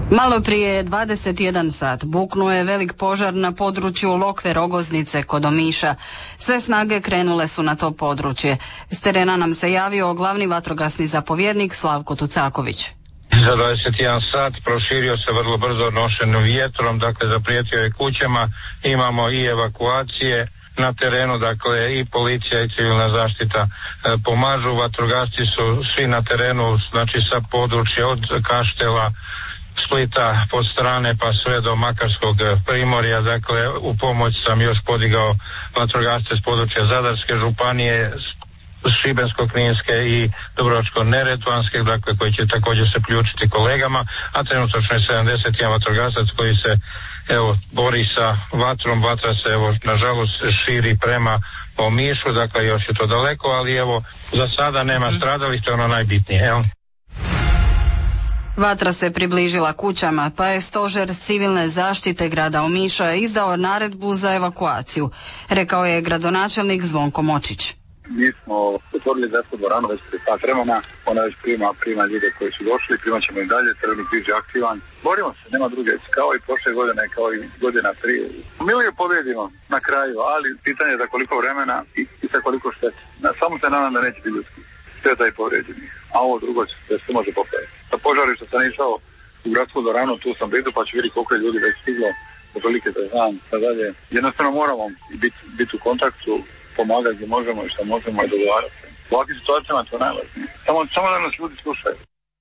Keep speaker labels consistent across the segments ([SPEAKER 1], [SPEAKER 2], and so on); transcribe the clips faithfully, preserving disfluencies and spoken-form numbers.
[SPEAKER 1] Malo prije dvadeset jedan sat buknuo je velik požar na području Lokve Rogoznice kod Omiša. Sve snage krenule su na to područje. S terena nam se javio glavni vatrogasni zapovjednik Slavko Tucaković.
[SPEAKER 2] Za dvadeset jedan sat proširio se vrlo brzo nošenim vjetrom, dakle zaprijetio je kućama, imamo i evakuacije na terenu, dakle i policija i civilna zaštita e, pomažu, vatrogasci su svi na terenu, znači sa područja od Kaštela, Splita pod strane pa sve do Makarskog primorja, dakle u pomoć sam još podigao vatrogasce s područja Zadarske županije, Šibensko-kninske i Dubrovačko-neretvanske, dakle koji će također se priključiti kolegama, a trenutno je sedamdeset jedan vatrogasac koji se evo bori sa vatrom. Vatra se evo nažalost širi prema Omišu, dakle još je to daleko, ali evo za sada nema stradalih, to je ono najbitnije, evo.
[SPEAKER 1] Vatra se približila kućama, pa je stožer civilne zaštite grada Omiša izdao naredbu za evakuaciju, rekao je gradonačelnik Zvonko Močić.
[SPEAKER 3] Mi smo otvorili Gradsku dvoranu već prije sat vremena, ona već prima, prima ljude koji su došli, primat ćemo i dalje, Crveni križ je aktivan. Borimo se, nema druge, kao i prošle godine, kao i godina prije. Mi uvijek pobjedimo na kraju, ali pitanje je za koliko vremena i, i za koliko štete. Samo se nadam da neće biti ljudski šteta i povrijeđenih, a ovo drugo će se sve može popraviti. Sa požarišta sam išao u Gradsku dvoranu, tu sam blizu, pa ću vidjeti koliko je ljudi već stiglo, otprilike da znam, pa dalje. Jednostavno moramo biti bit u kontaktu, pomagati gdje možemo i što možemo i dogovarati. U ovakvim situacijama to je najvažnije. Samo, samo da nas ljudi slušaju.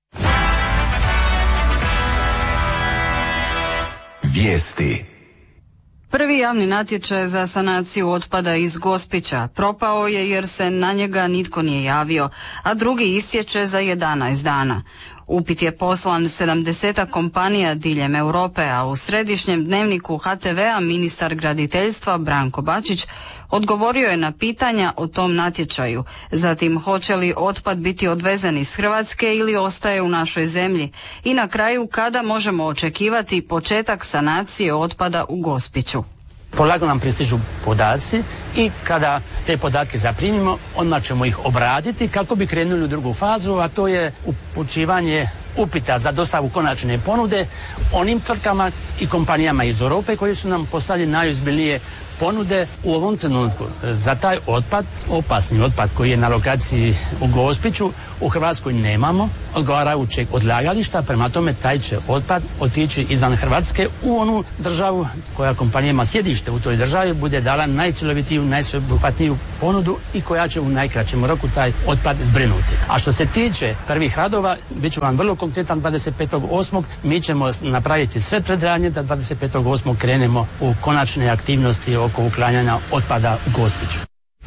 [SPEAKER 4] Vijesti.
[SPEAKER 1] Prvi javni natječaj za sanaciju otpada iz Gospića propao je jer se na njega nitko nije javio, a drugi istječe za jedanaest dana. Upit je poslan sedamdesetak kompanija diljem Europe, a u središnjem dnevniku ha te vea ministar graditeljstva Branko Bačić odgovorio je na pitanja o tom natječaju. Zatim, hoće li otpad biti odvezen iz Hrvatske ili ostaje u našoj zemlji? I na kraju, kada možemo očekivati početak sanacije otpada u Gospiću?
[SPEAKER 5] Polako nam pristižu podaci i kada te podatke zaprimimo, odmah ćemo ih obraditi kako bi krenuli u drugu fazu, a to je upućivanje upita za dostavu konačne ponude onim tvrtkama i kompanijama iz Europe koji su nam poslali najozbiljnije ponude u ovom trenutku. Za taj otpad, opasni otpad koji je na lokaciji u Gospiću, u Hrvatskoj nemamo odgovarajućeg odlagališta, prema tome taj će otpad otići izvan Hrvatske u onu državu koja kompanija ima sjedište u toj državi bude dala najcjelovitiju, najsveobuhvatniju ponudu i koja će u najkraćem roku taj otpad zbrinuti. A što se tiče prvih radova, bit ću vam vrlo konkretan, dvadeset petog osmog mi ćemo napraviti sve predradnje da dvadeset petog osmog krenemo u konačne aktivnosti oko uklanjanja otpada u Gospiću.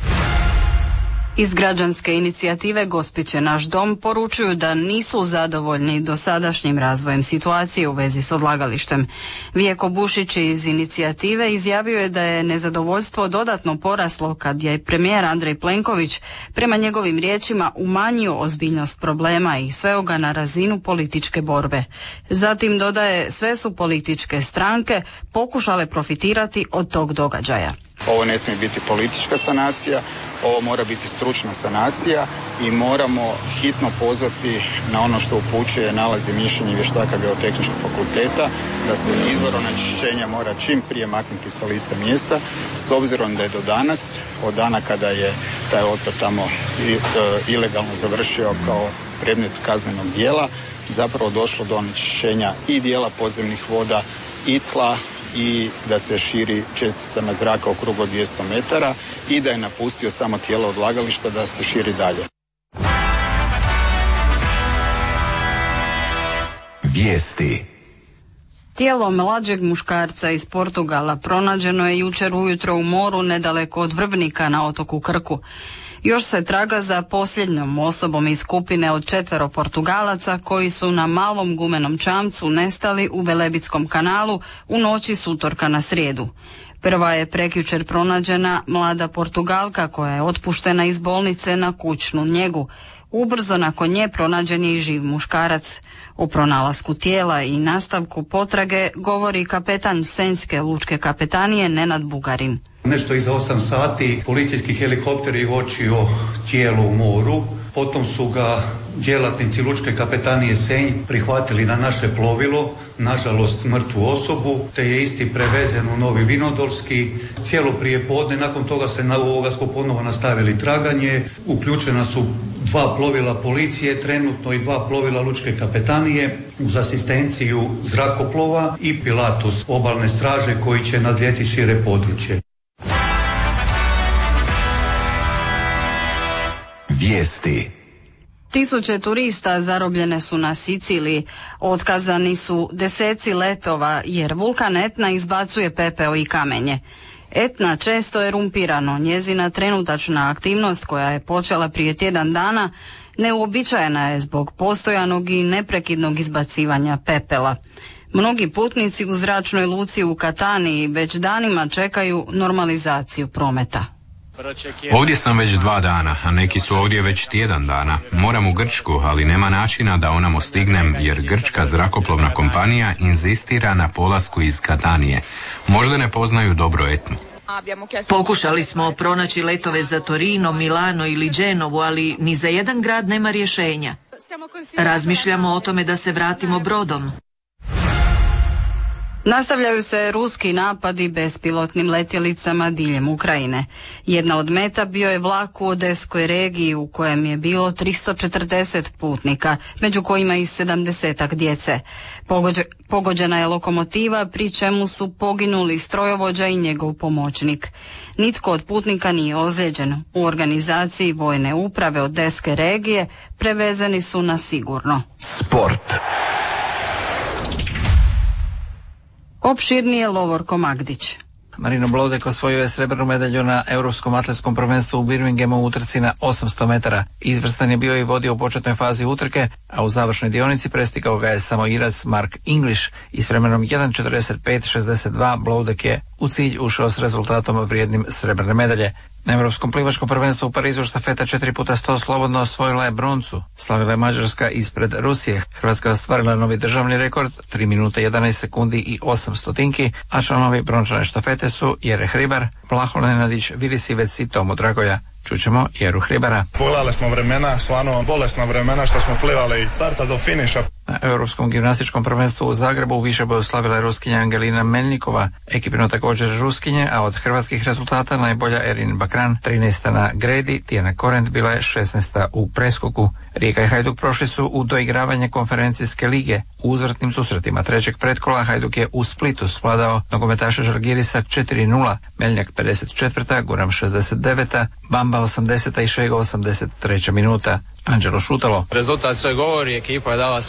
[SPEAKER 1] Iz građanske inicijative Gospić je naš dom poručuju da nisu zadovoljni dosadašnjim razvojem situacije u vezi s odlagalištem. Vijeko Bušić iz inicijative izjavio je da je nezadovoljstvo dodatno poraslo kad je premijer Andrej Plenković prema njegovim riječima umanjio ozbiljnost problema i sveo ga na razinu političke borbe. Zatim dodaje, sve su političke stranke pokušale profitirati od tog događaja.
[SPEAKER 6] Ovo ne smije biti politička sanacija, ovo mora biti stručna sanacija i moramo hitno pozvati na ono što upućuje nalazi mišljenja vještaka Geotehničkog fakulteta, da se izvor onečišćenja mora čim prije maknuti sa lica mjesta, s obzirom da je do danas, od dana kada je taj otpad tamo ilegalno završio kao predmet kaznenog djela, zapravo došlo do onečišćenja i dijela podzemnih voda i tla, i da se širi česticama zraka u krugu od dvjesto metara i da je napustio samo tijelo odlagališta da se širi dalje.
[SPEAKER 4] Vijesti.
[SPEAKER 1] Tijelo mlađeg muškarca iz Portugala pronađeno je jučer ujutro u moru nedaleko od Vrbnika na otoku Krku. Još se traga za posljednjom osobom iz skupine od četvero Portugalaca koji su na malom gumenom čamcu nestali u Velebitskom kanalu u noći s utorka na srijedu. Prva je prekjučer pronađena mlada Portugalka koja je otpuštena iz bolnice na kućnu njegu. Ubrzo nakon nje pronađen je i živ muškarac. O pronalasku tijela i nastavku potrage govori kapetan Senjske lučke kapetanije Nenad Bugarin.
[SPEAKER 7] Nešto iza osam sati policijski helikopter je uočio tijelo u moru, potom su ga djelatnici Lučke kapetanije Senj prihvatili na naše plovilo, nažalost mrtvu osobu, te je isti prevezen u Novi Vinodolski. Cijelo prijepodne, nakon toga se na ovoga smo ponovo nastavili traganje. Uključena su dva plovila policije, trenutno i dva plovila Lučke kapetanije uz asistenciju zrakoplova i Pilatus obalne straže koji će nadljeti šire područje.
[SPEAKER 4] Vijesti.
[SPEAKER 1] Tisuće turista zarobljene su na Siciliji. Otkazani su deseci letova jer vulkan Etna izbacuje pepeo i kamenje. Etna često je erumpirano. Njezina trenutačna aktivnost koja je počela prije tjedan dana neuobičajena je zbog postojanog i neprekidnog izbacivanja pepela. Mnogi putnici u zračnoj luci u Kataniji već danima čekaju normalizaciju prometa.
[SPEAKER 8] Ovdje sam već dva dana, a neki su ovdje već tjedan dana. Moram u Grčku, ali nema načina da onamo stignem jer grčka zrakoplovna kompanija inzistira na polasku iz Katanije. Možda ne poznaju dobro Etnu.
[SPEAKER 9] Pokušali smo pronaći letove za Torino, Milano ili Genovu, ali ni za jedan grad nema rješenja. Razmišljamo o tome da se vratimo brodom.
[SPEAKER 1] Nastavljaju se ruski napadi bespilotnim letjelicama diljem Ukrajine. Jedna od meta bio je vlak u Odeskoj regiji u kojem je bilo tristo četrdeset putnika, među kojima i sedamdesetak djece. Pogođe, pogođena je lokomotiva, pri čemu su poginuli strojovođa i njegov pomoćnik. Nitko od putnika nije ozlijeđen. U organizaciji vojne uprave Odeske regije prevezeni su na sigurno.
[SPEAKER 4] Sport.
[SPEAKER 1] Opširnije Lovorko Magdić.
[SPEAKER 10] Marino Blodek osvojio je srebrnu medalju na Europskom atletskom prvenstvu u Birminghamu u utrci na osamsto metara. Izvrstan je bio i vodio u početnoj fazi utrke, a u završnoj dionici prestigao ga je samo Irac Mark English i s vremenom jedan četrdeset pet šezdeset dva Blodek je u cilj ušao s rezultatom vrijednim srebrne medalje. Na Europskom plivačkom prvenstvu u Parizu štafeta četiri puta sto slobodno osvojila je broncu. Slavila je Mađarska ispred Rusije. Hrvatska je ostvarila novi državni rekord, tri minute jedanaest sekundi i osam stotinki, a članovi brončane štafete su Jere Hribar, Vlaho Nenadić, Vili Sivec i Tomo Dragoja. Čućemo Jeru Hribara.
[SPEAKER 11] Pogledali smo vremena, stvarno bolesna vremena što smo plivali i starta do finiša.
[SPEAKER 10] Na Europskom gimnastičkom prvenstvu u Zagrebu u višeboju slavila je Ruskinja Angelina Melnikova, ekipno također Ruskinje, a od hrvatskih rezultata najbolja Erin Bakran, trinaesta na gredi, Tijana Korent bila je šesnaesta u preskoku. Rijeka i Hajduk prošli su u doigravanje konferencijske lige. U uzvratnim susretima trećeg pretkola Hajduk je u Splitu svladao nogometaša Žalgirisa četiri nula, Meljnjak pedeset četvrta, Guram šezdeset deveta, Bamba osamdeseta i Šego osamdeset treća minuta. Anđelo Šutalo.
[SPEAKER 12] Rezultat sve govori, ekipa je dala